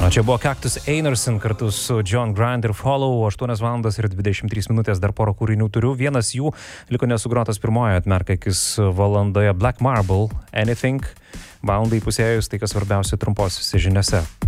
O čia buvo Cactus Einarson kartu su John Grant ir Follow, 8 valandos ir 23 minutės, dar porą kūrinių turiu. Vienas jų liko nesugrotas pirmoje atmerkakis valandoje, Black Marble, Anything. Valandai pusėjus, tai kas svarbiausia trumposiuose žiniose.